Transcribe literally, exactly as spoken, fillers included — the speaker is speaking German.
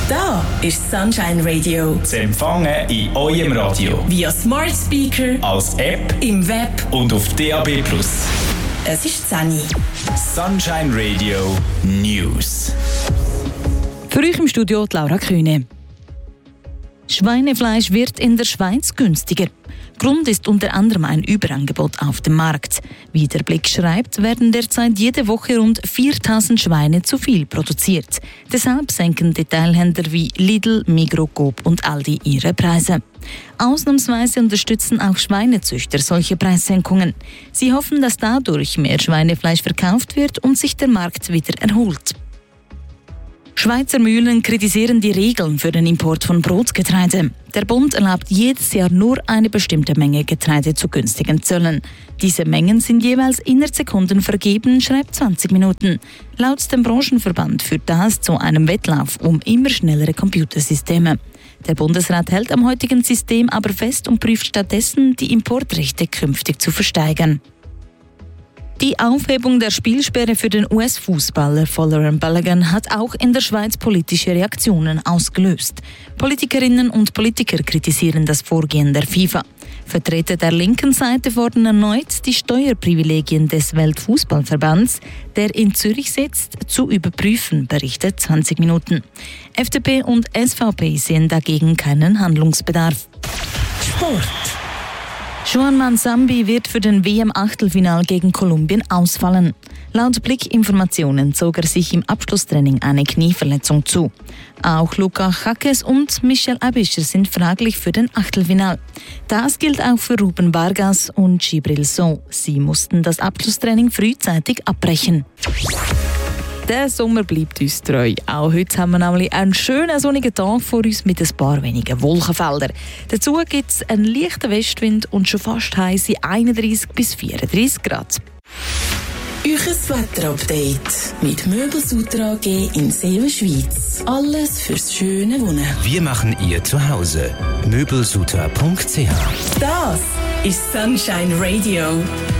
Da ist Sunshine Radio. Zu empfangen in eurem Radio. Via Smart Speaker, als App, im Web und auf D A B plus. Es ist Sunny. Sunshine Radio News. Für euch im Studio die Laura Kühne. Schweinefleisch wird in der Schweiz günstiger. Grund ist unter anderem ein Überangebot auf dem Markt. Wie der Blick schreibt, werden derzeit jede Woche rund viertausend Schweine zu viel produziert. Deshalb senken Detailhändler wie Lidl, Migros, Coop und Aldi ihre Preise. Ausnahmsweise unterstützen auch Schweinezüchter solche Preissenkungen. Sie hoffen, dass dadurch mehr Schweinefleisch verkauft wird und sich der Markt wieder erholt. Schweizer Mühlen kritisieren die Regeln für den Import von Brotgetreide. Der Bund erlaubt jedes Jahr nur eine bestimmte Menge Getreide zu günstigen Zöllen. Diese Mengen sind jeweils innerhalb Sekunden vergeben, schreibt zwanzig Minuten. Laut dem Branchenverband führt das zu einem Wettlauf um immer schnellere Computersysteme. Der Bundesrat hält am heutigen System aber fest und prüft stattdessen, die Importrechte künftig zu versteigern. Die Aufhebung der Spielsperre für den U S-Fußballer Folarin Balogun hat auch in der Schweiz politische Reaktionen ausgelöst. Politikerinnen und Politiker kritisieren das Vorgehen der FIFA. Vertreter der linken Seite fordern erneut, die Steuerprivilegien des Weltfußballverbands, der in Zürich sitzt, zu überprüfen, berichtet zwanzig Minuten. F D P und S V P sehen dagegen keinen Handlungsbedarf. Sport. Juan Mansambi wird für den W M-Achtelfinal gegen Kolumbien ausfallen. Laut Blick-Informationen zog er sich im Abschlusstraining eine Knieverletzung zu. Auch Luca Jaques und Michel Abischer sind fraglich für den Achtelfinal. Das gilt auch für Ruben Vargas und Gibril So. Sie mussten das Abschlusstraining frühzeitig abbrechen. Der Sommer bleibt uns treu. Auch heute haben wir nämlich einen schönen sonnigen Tag vor uns mit ein paar wenigen Wolkenfeldern. Dazu gibt es einen leichten Westwind und schon fast heisse einunddreissig bis vierunddreissig Grad. Euches Wetterupdate mit Möbelsutra A G in Seewen, Schweiz. Alles fürs schöne Wohnen. Wir machen ihr Zuhause. möbelsutra punkt c h. Das ist Sunshine Radio.